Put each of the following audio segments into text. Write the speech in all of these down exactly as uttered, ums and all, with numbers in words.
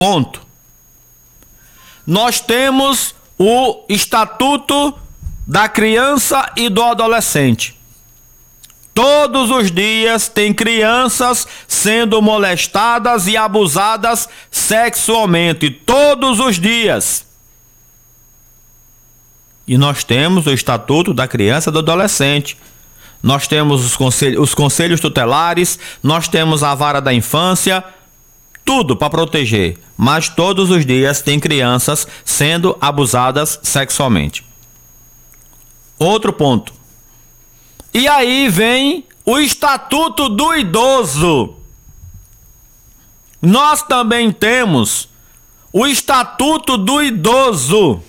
Ponto. Nós temos o Estatuto da Criança e do Adolescente. Todos os dias tem crianças sendo molestadas e abusadas sexualmente. Todos os dias. E nós temos o Estatuto da Criança e do Adolescente. Nós temos os conselhos, os conselhos tutelares, nós temos a vara da infância, tudo para proteger. Mas todos os dias tem crianças sendo abusadas sexualmente. Outro ponto. E aí vem o Estatuto do Idoso. Nós também temos o Estatuto do Idoso.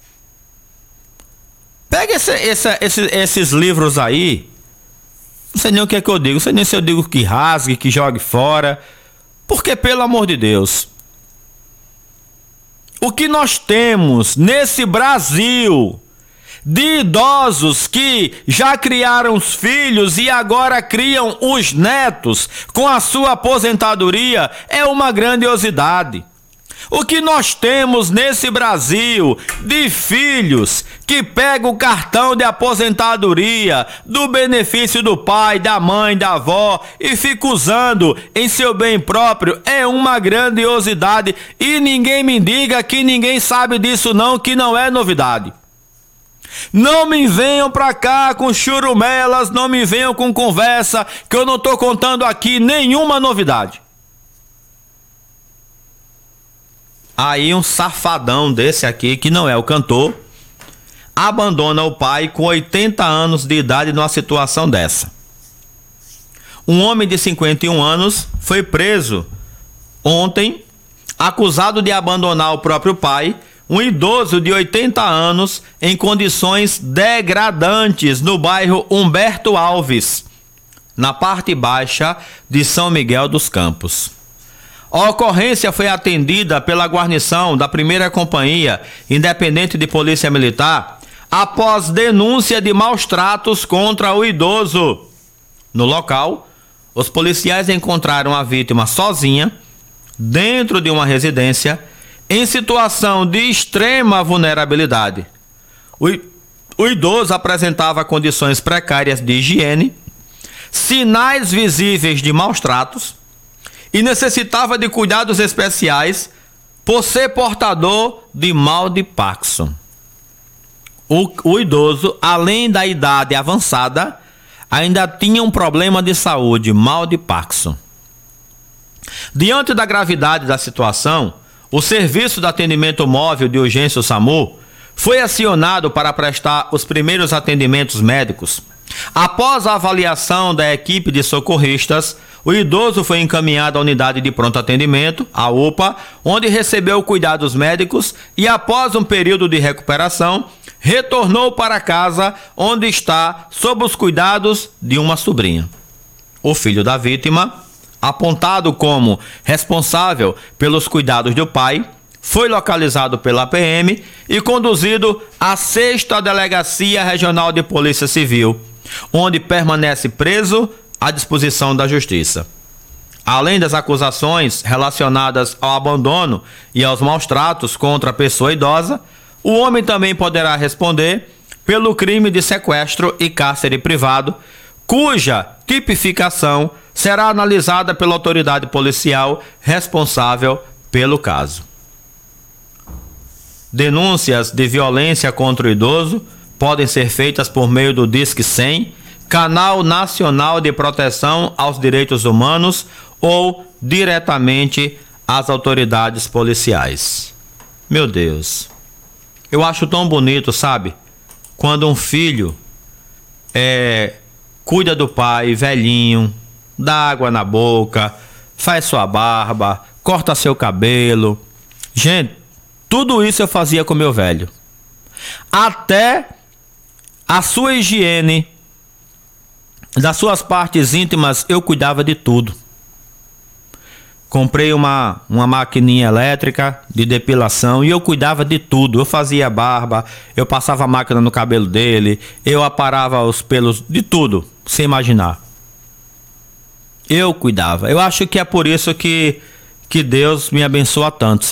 Pega esse, esse, esse, esses livros aí. Não sei nem o que é que eu digo. Não sei nem se eu digo que rasgue, que jogue fora. Porque, pelo amor de Deus, o que nós temos nesse Brasil de idosos que já criaram os filhos e agora criam os netos com a sua aposentadoria é uma grandiosidade. O que nós temos nesse Brasil de filhos que pegam o cartão de aposentadoria do benefício do pai, da mãe, da avó e fica usando em seu bem próprio é uma grandiosidade. E ninguém me diga que ninguém sabe disso não, que não é novidade. Não me venham pra cá com churumelas, não me venham com conversa, que eu não tô contando aqui nenhuma novidade. Aí um safadão desse aqui, que não é o cantor, abandona o pai com oitenta anos de idade numa situação dessa. Um homem de cinquenta e um anos foi preso ontem, acusado de abandonar o próprio pai, um idoso de oitenta anos, em condições degradantes no bairro Humberto Alves, na parte baixa de São Miguel dos Campos. A ocorrência foi atendida pela guarnição da primeira Companhia Independente de Polícia Militar após denúncia de maus tratos contra o idoso. No local, os policiais encontraram a vítima sozinha, dentro de uma residência, em situação de extrema vulnerabilidade. O, o idoso apresentava condições precárias de higiene, sinais visíveis de maus tratos, e necessitava de cuidados especiais por ser portador de mal de Parkinson. O, o idoso, além da idade avançada, ainda tinha um problema de saúde, mal de Parkinson. Diante da gravidade da situação, o Serviço de Atendimento Móvel de Urgência, o SAMU, foi acionado para prestar os primeiros atendimentos médicos. Após a avaliação da equipe de socorristas, o idoso foi encaminhado à unidade de pronto atendimento, a U P A, onde recebeu cuidados médicos e, após um período de recuperação, retornou para casa, onde está sob os cuidados de uma sobrinha. O filho da vítima, apontado como responsável pelos cuidados do pai, foi localizado pela P M e conduzido à sexta Delegacia Regional de Polícia Civil, onde permanece preso à disposição da Justiça. Além das acusações relacionadas ao abandono e aos maus tratos contra a pessoa idosa, o homem também poderá responder pelo crime de sequestro e cárcere privado, cuja tipificação será analisada pela autoridade policial responsável pelo caso. Denúncias de violência contra o idoso podem ser feitas por meio do Disque cem, Canal Nacional de Proteção aos Direitos Humanos, ou diretamente às autoridades policiais. Meu Deus, eu acho tão bonito, sabe? Quando um filho é, cuida do pai velhinho, dá água na boca, faz sua barba, corta seu cabelo. Gente, tudo isso eu fazia com meu velho. Até a sua higiene, das suas partes íntimas, eu cuidava de tudo. Comprei uma, uma maquininha elétrica de depilação e eu cuidava de tudo. Eu fazia barba, eu passava a máquina no cabelo dele, eu aparava os pelos, de tudo, sem imaginar. Eu cuidava. Eu acho que é por isso que, que Deus me abençoa tanto.